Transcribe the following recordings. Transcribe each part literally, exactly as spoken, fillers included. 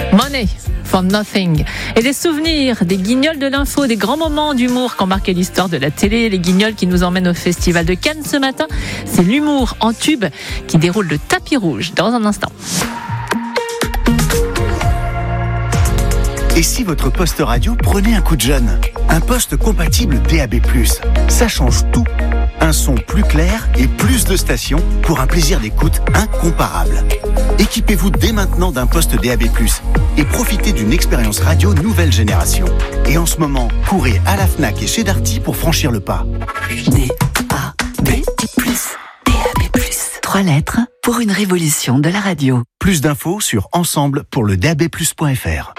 Money for Nothing. Et des souvenirs, des guignols de l'info, des grands moments d'humour qui ont marqué l'histoire de la télé. Les guignols qui nous emmènent au Festival de Cannes ce matin. C'est l'humour en tube qui déroule le tapis rouge dans un instant. Et si votre poste radio prenait un coup de jeune ? Un poste compatible D A B plus, ça change tout. Un son plus clair et plus de stations pour un plaisir d'écoute incomparable. Équipez-vous dès maintenant d'un poste D A B plus et profitez d'une expérience radio nouvelle génération. Et en ce moment, courez à la Fnac et chez Darty pour franchir le pas. D A B plus, D A B plus. Trois lettres pour une révolution de la radio. Plus d'infos sur ensemble pour le D A B plus point F R.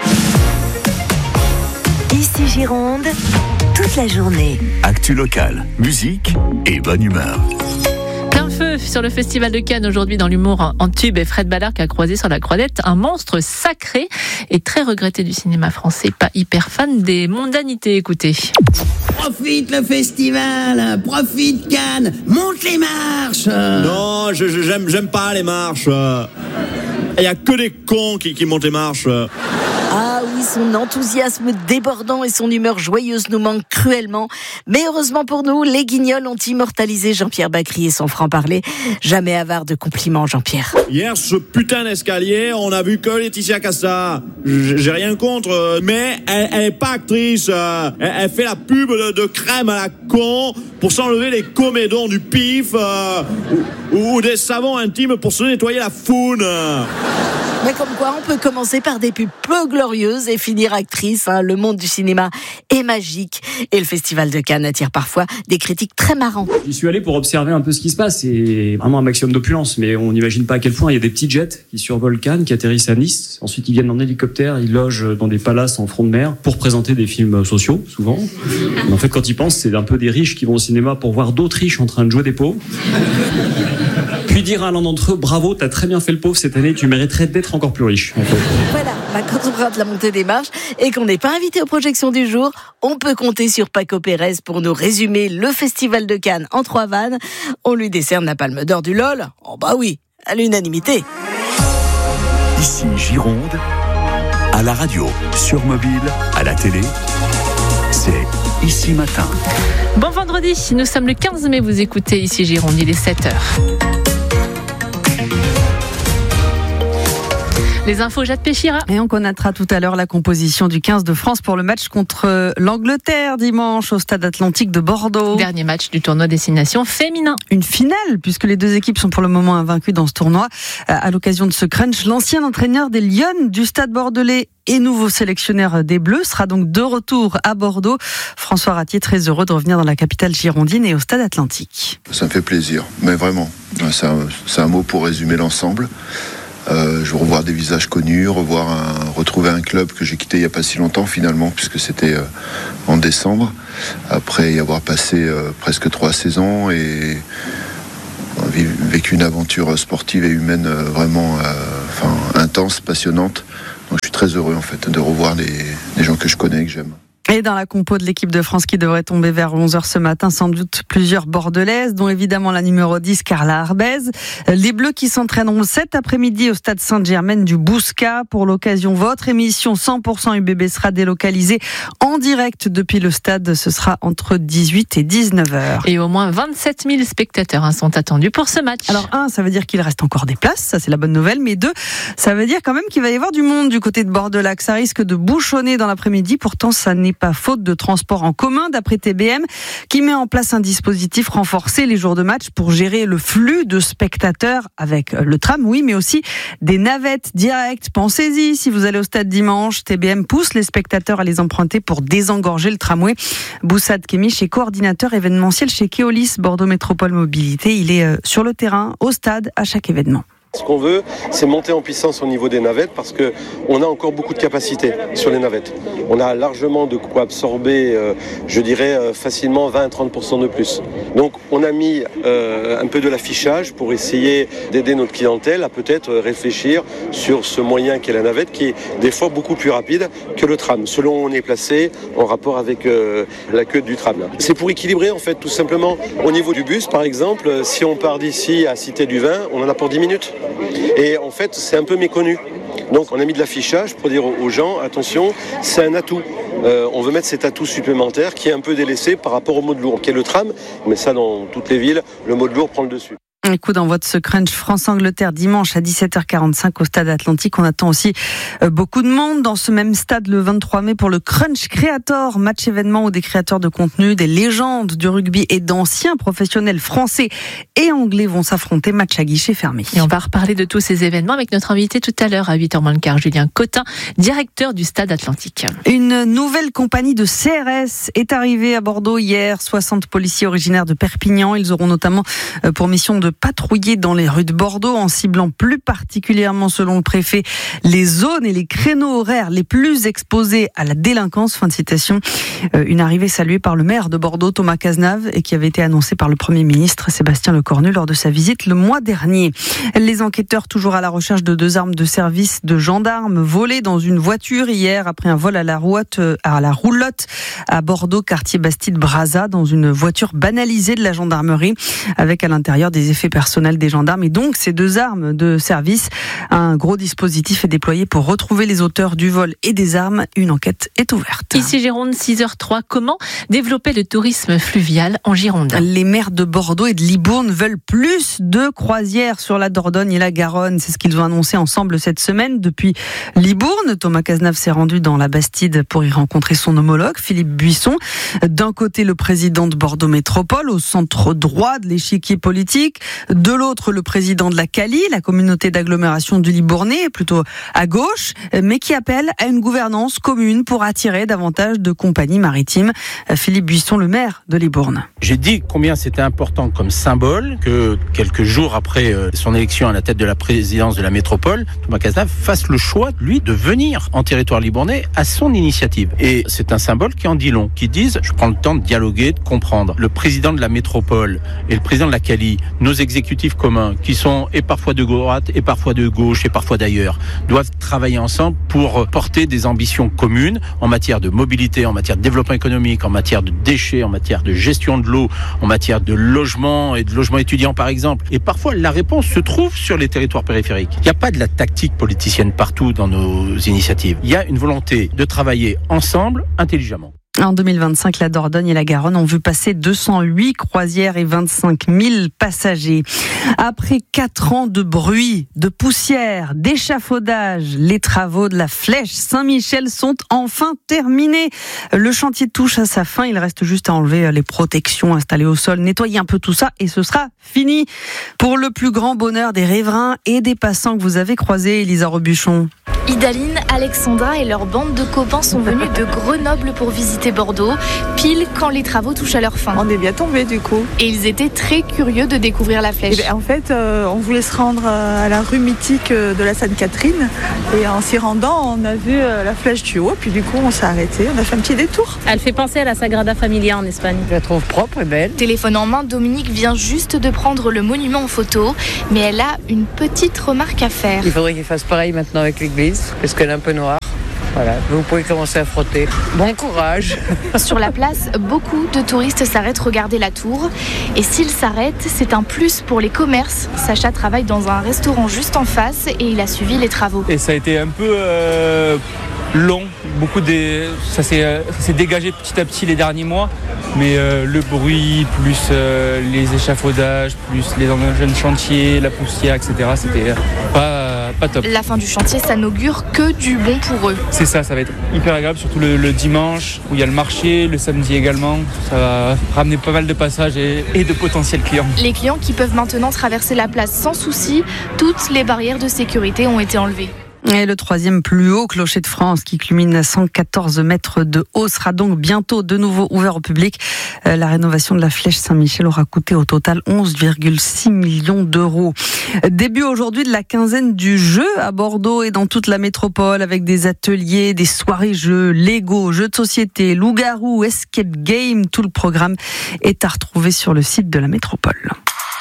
Ici Gironde, toute la journée. Actu locale, musique et bonne humeur. Plein feu sur le Festival de Cannes aujourd'hui dans l'humour en tube. Et Fred Ballard qui a croisé sur la Croisette un monstre sacré et très regretté du cinéma français, pas hyper fan des mondanités. Écoutez. Profite le festival, profite Cannes, monte les marches. Non, je, je, j'aime, j'aime pas les marches. Il y a que des cons qui, qui montent les marches. Ah oui, son enthousiasme débordant et son humeur joyeuse nous manquent cruellement. Mais heureusement pour nous, les Guignols ont immortalisé Jean-Pierre Bacry et son franc-parler. Jamais avare de compliments, Jean-Pierre. Hier, ce putain d'escalier, on a vu que Laetitia Casta. J'ai rien contre, mais elle, elle est pas actrice. Elle, elle fait la pub de, de crème à la con pour s'enlever les comédons du pif euh, ou, ou des savons intimes pour se nettoyer la foune. Mais comme quoi, on peut commencer par des pubs peu glorieuses et finir actrice. Hein. Le monde du cinéma est magique. Et le Festival de Cannes attire parfois des critiques très marrants. J'y suis allé pour observer un peu ce qui se passe. C'est vraiment un maximum d'opulence. Mais on n'imagine pas à quel point il y a des petits jets qui survolent Cannes, qui atterrissent à Nice. Ensuite, ils viennent en hélicoptère, ils logent dans des palaces en front de mer pour présenter des films sociaux, souvent. Mais en fait, quand ils pensent, c'est un peu des riches qui vont au cinéma pour voir d'autres riches en train de jouer des pauvres. Puis dire à l'un d'entre eux, bravo, t'as très bien fait le pauvre cette année, tu mériterais d'être encore plus riche. En fait. Voilà, bah quand on rate la montée des marches et qu'on n'est pas invité aux projections du jour, on peut compter sur Paco Pérez pour nous résumer le Festival de Cannes en trois vannes. On lui décerne la palme d'or du LOL. Oh bah oui, à l'unanimité. Ici Gironde, à la radio, sur mobile, à la télé, c'est Ici Matin. Bon vendredi, nous sommes le quinze mai, vous écoutez Ici Gironde, il est sept heures. Les infos, Jade Péchira. Et on connaîtra tout à l'heure la composition du quinze de France pour le match contre l'Angleterre dimanche au Stade Atlantique de Bordeaux. Dernier match du tournoi Destination féminin. Une finale, puisque les deux équipes sont pour le moment invaincues dans ce tournoi. À l'occasion de ce crunch, l'ancien entraîneur des Lions du Stade Bordelais et nouveau sélectionneur des Bleus sera donc de retour à Bordeaux. François Ratier, très heureux de revenir dans la capitale girondine et au Stade Atlantique. Ça me fait plaisir, mais vraiment, c'est un, c'est un mot pour résumer l'ensemble. Euh, je veux revoir des visages connus, revoir un, retrouver un club que j'ai quitté il n'y a pas si longtemps finalement, puisque c'était euh, en décembre, après y avoir passé euh, presque trois saisons et euh, vécu une aventure sportive et humaine euh, vraiment euh, enfin, intense, passionnante. Donc je suis très heureux en fait de revoir les, les gens que je connais et que j'aime. Et dans la compo de l'équipe de France qui devrait tomber vers onze heures ce matin, sans doute plusieurs bordelaises, dont évidemment la numéro dix, Carla Arbez. Les Bleus qui s'entraîneront cet après-midi au stade Sainte-Germaine du Bouscat. Pour l'occasion, votre émission cent pour cent U B B sera délocalisée en direct depuis le stade. Ce sera entre dix-huit et dix-neuf heures. Et au moins vingt-sept mille spectateurs hein, sont attendus pour ce match. Alors un, ça veut dire qu'il reste encore des places, ça c'est la bonne nouvelle. Mais deux, ça veut dire quand même qu'il va y avoir du monde du côté de Bordelac. Ça risque de bouchonner dans l'après-midi. Pourtant, ça n'est pas faute de transport en commun, d'après T B M, qui met en place un dispositif renforcé les jours de match pour gérer le flux de spectateurs avec le tram, oui, mais aussi des navettes directes. Pensez-y, si vous allez au stade dimanche, T B M pousse les spectateurs à les emprunter pour désengorger le tramway. Boussad Kémich est coordinateur événementiel chez Keolis Bordeaux Métropole Mobilité. Il est sur le terrain, au stade, à chaque événement. Ce qu'on veut, c'est monter en puissance au niveau des navettes parce qu'on a encore beaucoup de capacité sur les navettes. On a largement de quoi absorber, euh, je dirais, euh, facilement vingt à trente pour cent de plus. Donc on a mis euh, un peu de l'affichage pour essayer d'aider notre clientèle à peut-être réfléchir sur ce moyen qu'est la navette qui est des fois beaucoup plus rapide que le tram, selon où on est placé en rapport avec euh, la queue du tram. C'est pour équilibrer en fait tout simplement au niveau du bus par exemple, si on part d'ici à Cité du Vin, on en a pour dix minutes. Et en fait, c'est un peu méconnu. Donc on a mis de l'affichage pour dire aux gens, attention, c'est un atout. Euh, on veut mettre cet atout supplémentaire qui est un peu délaissé par rapport au mode lourd, qui est le tram, mais ça dans toutes les villes, le mode lourd prend le dessus. Un coup d'envoi de ce crunch France-Angleterre dimanche à dix-sept heures quarante-cinq au stade Atlantique. On attend aussi beaucoup de monde dans ce même stade le vingt-trois mai pour le Crunch Creator, match événement où des créateurs de contenu, des légendes du rugby et d'anciens professionnels français et anglais vont s'affronter, match à guichet fermé. Et on va reparler de tous ces événements avec notre invité tout à l'heure à huit heures moins le quart, Julien Cotin, directeur du stade Atlantique. Une nouvelle compagnie de C R S est arrivée à Bordeaux hier. soixante policiers originaires de Perpignan. Ils auront notamment pour mission de patrouiller dans les rues de Bordeaux en ciblant plus particulièrement, selon le préfet, les zones et les créneaux horaires les plus exposés à la délinquance. Fin de citation. Une arrivée saluée par le maire de Bordeaux, Thomas Cazenave, et qui avait été annoncée par le Premier ministre Sébastien Lecornu lors de sa visite le mois dernier. Les enquêteurs toujours à la recherche de deux armes de service de gendarmes volées dans une voiture hier après un vol à la roulotte à, la roulotte à Bordeaux, quartier Bastide-Brazza, dans une voiture banalisée de la gendarmerie avec à l'intérieur des effets personnels des gendarmes et donc ces deux armes de service. Un gros dispositif est déployé pour retrouver les auteurs du vol et des armes. Une enquête est ouverte. Ici Gironde, six heures trois. Comment développer le tourisme fluvial en Gironde ? Les maires de Bordeaux et de Libourne veulent plus de croisières sur la Dordogne et la Garonne. C'est ce qu'ils ont annoncé ensemble cette semaine. Depuis Libourne, Thomas Cazenave s'est rendu dans la Bastide pour y rencontrer son homologue, Philippe Buisson. D'un côté, le président de Bordeaux Métropole, au centre droit de l'échiquier politique. De l'autre, le président de la Cali, la communauté d'agglomération du Libournais, plutôt à gauche, mais qui appelle à une gouvernance commune pour attirer davantage de compagnies maritimes. Philippe Buisson, le maire de Libourne. J'ai dit combien c'était important comme symbole que quelques jours après son élection à la tête de la présidence de la métropole, Thomas Cazenave fasse le choix, lui, de venir en territoire libournais à son initiative. Et c'est un symbole qui en dit long, qui disent, je prends le temps de dialoguer, de comprendre. Le président de la métropole et le président de la Cali, nos exécutifs communs, qui sont et parfois de droite, et parfois de gauche, et parfois d'ailleurs, doivent travailler ensemble pour porter des ambitions communes en matière de mobilité, en matière de développement économique, en matière de déchets, en matière de gestion de l'eau, en matière de logement et de logement étudiant par exemple. Et parfois, la réponse se trouve sur les territoires périphériques. Il n'y a pas de la tactique politicienne partout dans nos initiatives. Il y a une volonté de travailler ensemble, intelligemment. En deux mille vingt-cinq, la Dordogne et la Garonne ont vu passer deux cent huit croisières et vingt-cinq mille passagers. Après quatre ans de bruit, de poussière, d'échafaudage, les travaux de la Flèche Saint-Michel sont enfin terminés. Le chantier touche à sa fin. Il reste juste à enlever les protections installées au sol, nettoyer un peu tout ça et ce sera fini. Pour le plus grand bonheur des riverains et des passants que vous avez croisés, Elisa Robuchon. Idaline, Alexandra et leur bande de copains sont venus de Grenoble pour visiter Bordeaux, pile quand les travaux touchent à leur fin. On est bien tombés du coup. Et ils étaient très curieux de découvrir la Flèche. Et bien, en fait, euh, on voulait se rendre à la rue mythique de la Sainte-Catherine et en s'y rendant, on a vu la Flèche du haut, puis du coup on s'est arrêté, on a fait un petit détour. Elle fait penser à la Sagrada Familia en Espagne. Je la trouve propre et belle. Téléphone en main, Dominique vient juste de prendre le monument en photo, mais elle a une petite remarque à faire. Il faudrait qu'il fasse pareil maintenant avec l'église, parce qu'elle est un peu noire. Voilà, vous pouvez commencer à frotter. Bon courage. Sur la place, beaucoup de touristes s'arrêtent regarder la tour. Et s'ils s'arrêtent, c'est un plus pour les commerces. Sacha travaille dans un restaurant juste en face et il a suivi les travaux. Et ça a été un peu euh, long. Beaucoup des, ça, s'est, ça s'est dégagé petit à petit les derniers mois. Mais euh, le bruit, plus euh, les échafaudages, plus les engins de chantier, la poussière, et cetera, c'était pas, pas top. La fin du chantier, ça n'augure que du bon pour eux. C'est ça, ça va être hyper agréable, surtout le, le dimanche où il y a le marché, le samedi également. Ça va ramener pas mal de passages et, et de potentiels clients. Les clients qui peuvent maintenant traverser la place sans souci, toutes les barrières de sécurité ont été enlevées. Et le troisième plus haut clocher de France, qui culmine à cent quatorze mètres de haut, sera donc bientôt de nouveau ouvert au public. La rénovation de la Flèche Saint-Michel aura coûté au total onze virgule six millions d'euros. Début aujourd'hui de la quinzaine du jeu à Bordeaux et dans toute la métropole, avec des ateliers, des soirées jeux, Lego, jeux de société, loup-garou, escape game. Tout le programme est à retrouver sur le site de la métropole.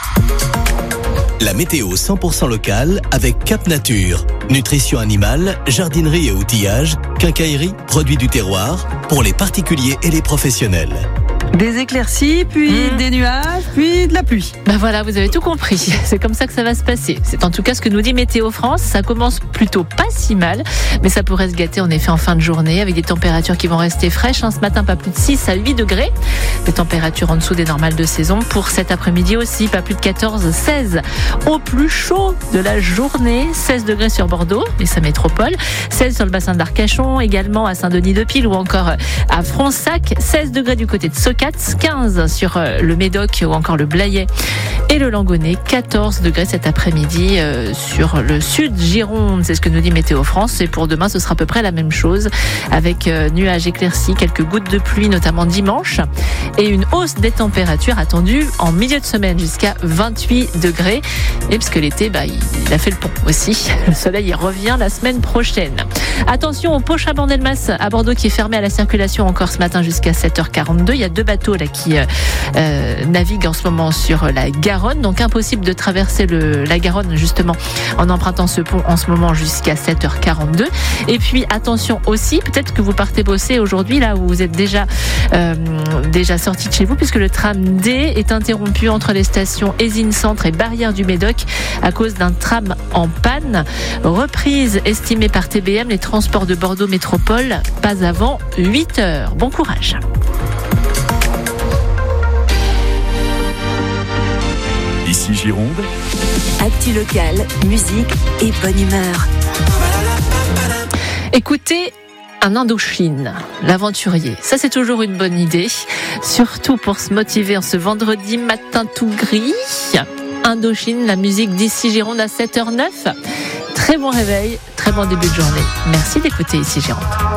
La météo cent pour cent locale avec Cap Nature. Nutrition animale, jardinerie et outillage, quincaillerie, produits du terroir, pour les particuliers et les professionnels. Des éclaircies, puis mmh. des nuages, puis de la pluie. Ben voilà, vous avez tout compris. C'est comme ça que ça va se passer. C'est en tout cas ce que nous dit Météo France. Ça commence plutôt pas si mal, mais ça pourrait se gâter en effet en fin de journée avec des températures qui vont rester fraîches. Ce matin, pas plus de six à huit degrés. Des températures en dessous des normales de saison. Pour cet après-midi aussi, pas plus de quatorze, seize au plus chaud de la journée. seize degrés sur Bordeaux et sa métropole. seize sur le bassin d'Arcachon, également à Saint-Denis-de-Pile ou encore à Fronsac. seize degrés du côté de Socats, quinze sur le Médoc ou encore le Blayais et le Langonnet. quatorze degrés cet après-midi euh, sur le sud Gironde. C'est ce que nous dit Météo France. Et pour demain, ce sera à peu près la même chose avec euh, nuages éclaircis, quelques gouttes de pluie, notamment dimanche, et une hausse des températures attendue en milieu de semaine jusqu'à vingt-huit degrés. Et parce que l'été, bah, il a fait le pont aussi. Le soleil il revient la semaine prochaine. Attention au pont Chabandelmas à Bordeaux qui est fermé à la circulation encore ce matin jusqu'à sept heures quarante-deux. Il y a deux bateaux là qui euh, naviguent en ce moment sur la Garonne, donc impossible de traverser le, la Garonne justement en empruntant ce pont en ce moment jusqu'à sept heures quarante-deux. Et puis attention aussi, peut-être que vous partez bosser aujourd'hui là où vous êtes déjà euh, déjà sorti de chez vous, puisque le tram D est interrompu entre les stations Ésine Centre et Barrière du Médoc à cause d'un tram en panne. Reprise estimée par T B M, les transports de Bordeaux Métropole, pas avant huit heures. Bon courage. Ici Gironde. Actu locale, musique et bonne humeur. Écoutez un Indochine, l'aventurier. Ça, c'est toujours une bonne idée. Surtout pour se motiver en ce vendredi matin tout gris. Indochine, la musique d'ici Gironde à sept heures zéro neuf. Très bon réveil, très bon début de journée. Merci d'écouter Ici Gironde.